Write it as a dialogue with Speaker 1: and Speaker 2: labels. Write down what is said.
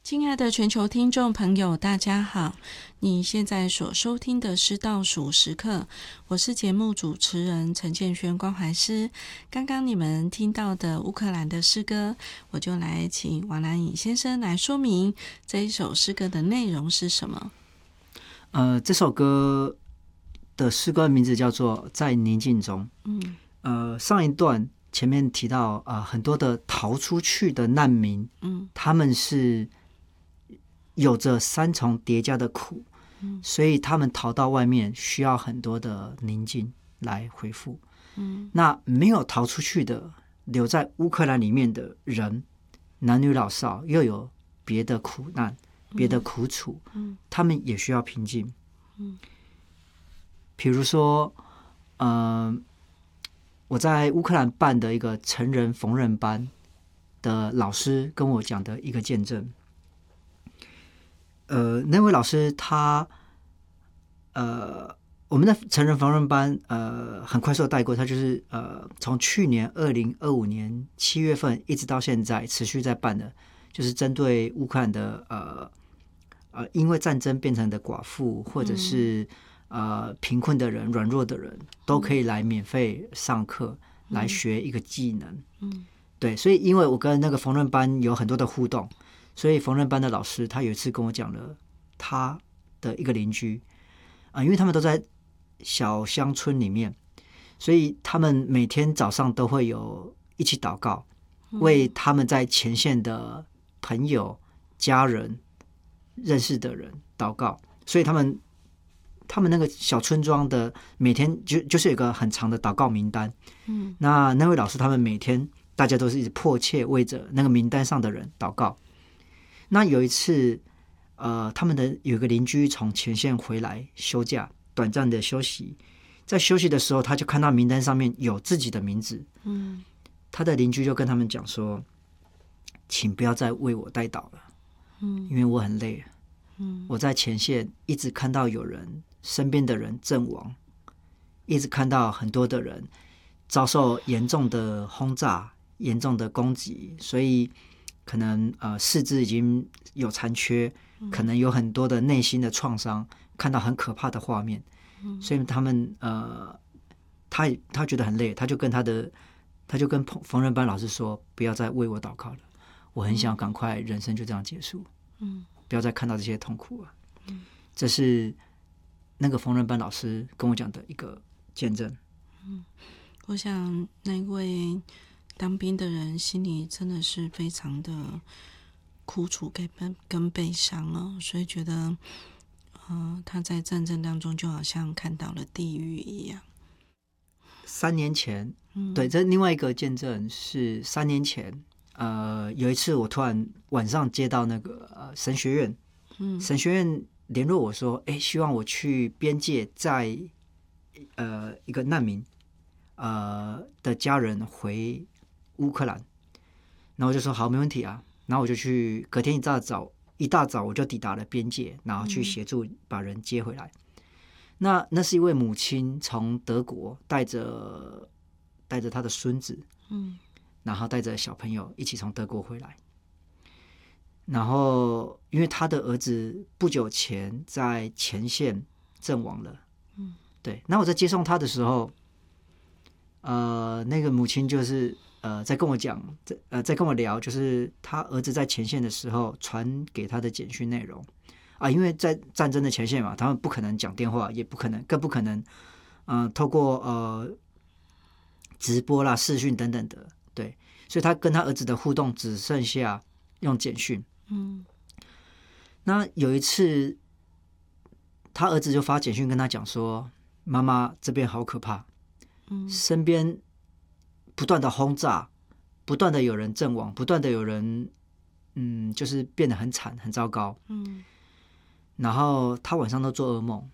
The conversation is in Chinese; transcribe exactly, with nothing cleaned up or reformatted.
Speaker 1: 亲爱的全球听众朋友，大家好！你现在所收听的是倒数时刻，我是节目主持人陈建轩关怀师。刚刚你们听到的乌克兰的诗歌，我就来请王南颖先生来说明这一首诗歌的内容是什么。
Speaker 2: 呃，这首歌的诗歌名字叫做《在宁静中》。
Speaker 1: 嗯，
Speaker 2: 呃，上一段前面提到，呃，很多的逃出去的难民，
Speaker 1: 嗯，
Speaker 2: 他们是有着三重叠加的苦，
Speaker 1: 嗯，
Speaker 2: 所以他们逃到外面需要很多的宁静来恢复。
Speaker 1: 嗯，
Speaker 2: 那没有逃出去的，留在乌克兰里面的人，男女老少又有别的苦难、别的苦楚，
Speaker 1: 嗯，
Speaker 2: 他们也需要平静。
Speaker 1: 嗯，
Speaker 2: 比如说，呃，我在乌克兰办的一个成人缝纫班的老师跟我讲的一个见证。呃，那位老师他，呃，我们的成人缝纫班，呃，很快速的带过，他就是呃，从去年二零二五年七月份一直到现在持续在办的，就是针对乌克兰的呃呃，因为战争变成的寡妇，或者是、嗯、呃贫困的人、软弱的人，都可以来免费上课，嗯、来学一个技能。
Speaker 1: 嗯，
Speaker 2: 对，所以因为我跟那个缝纫班有很多的互动。所以缝纫班的老师他有一次跟我讲了他的一个邻居啊、呃，因为他们都在小乡村里面，所以他们每天早上都会有一起祷告，为他们在前线的朋友、家人、认识的人祷告。所以他们他们那个小村庄的每天就就是有一个很长的祷告名单。嗯，那那位老师他们每天大家都是一直迫切为着那个名单上的人祷告。那有一次，呃，他们的有一个邻居从前线回来休假，短暂的休息，在休息的时候，他就看到名单上面有自己的名字。嗯，他的邻居就跟他们讲说：“请不要再为我代祷了，嗯，因为我很累了。嗯，我在前线一直看到有人身边的人阵亡，一直看到很多的人遭受严重的轰炸、严重的攻击，所以。”可能呃四肢已经有残缺，可能有很多的内心的创伤，看到很可怕的画面，嗯、所以他们呃他他觉得很累，他就跟他的他就跟缝纫班老师说，不要再为我祷告了，我很想赶快人生就这样结束，嗯，不要再看到这些痛苦了。嗯，这是那个缝纫班老师跟我讲的一个见证。
Speaker 1: 嗯，我想那位。当兵的人心里真的是非常的苦楚跟跟悲伤哦，所以觉得，呃，他在战争当中就好像看到了地狱一样。
Speaker 2: 三年前，嗯、对，这另外一个见证是三年前，呃，有一次我突然晚上接到那个、呃、神学院，嗯，神学院联络我说，哎，希望我去边界载呃一个难民呃的家人回。乌克兰，然后我就说好，没问题啊。然后我就去，隔天一大早一大早我就抵达了边界，然后去协助把人接回来。嗯、那那是一位母亲从德国带着带着她的孙子，嗯，然后带着小朋友一起从德国回来。然后因为他的儿子不久前在前线阵亡了，嗯，对。那我在接送他的时候，呃，那个母亲就是。呃，在跟我讲，在呃，在跟我聊，就是他儿子在前线的时候传给他的简讯内容啊，因为在战争的前线嘛，他们不可能讲电话，也不可能，更不可能，嗯、呃，透过呃直播啦、视讯等等的，对，所以他跟他儿子的互动只剩下用简讯。嗯，那有一次，他儿子就发简讯跟他讲说：“妈妈，这边好可怕，嗯，身边。”不断的轰炸，不断的有人阵亡，不断的有人，嗯，就是变得很惨、很糟糕。嗯，然后他晚上都做噩梦，